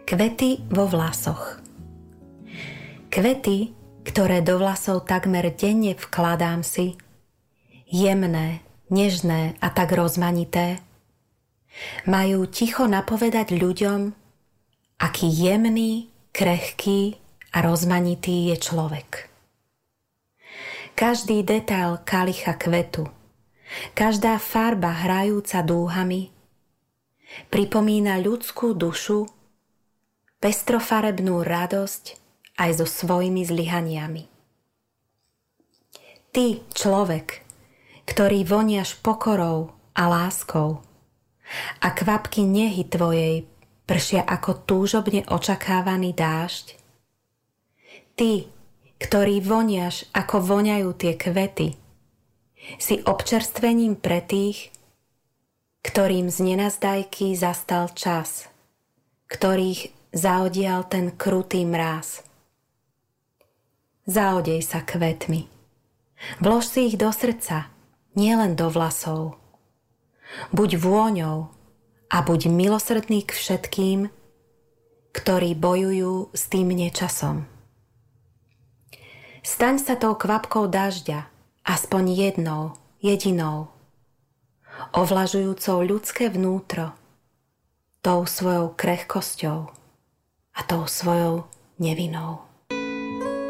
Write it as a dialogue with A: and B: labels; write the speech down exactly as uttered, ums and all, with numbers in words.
A: Kvety vo vlasoch. Kvety, ktoré do vlasov takmer denne vkladám si, jemné, nežné a tak rozmanité, majú ticho napovedať ľuďom, aký jemný, krehký a rozmanitý je človek. Každý detail kalicha kvetu, každá farba hrajúca dúhami pripomína ľudskú dušu, pestrofarebnú radosť aj so svojimi zlyhaniami. Ty, človek, ktorý voniaš pokorou a láskou a kvapky nehy tvojej pršia ako túžobne očakávaný dážď, ty, ktorý voniaš ako voňajú tie kvety, si občerstvením pre tých, ktorým z nenazdajky zastal čas, ktorých zaodial ten krutý mráz. Zaodej sa kvetmi. Vlož si ich do srdca, nielen do vlasov. Buď vôňou a buď milosrdný k všetkým, ktorí bojujú s tým nečasom. Staň sa tou kvapkou dažďa, aspoň jednou, jedinou, ovlažujúcou ľudské vnútro, tou svojou krehkosťou a tou svojou nevinou.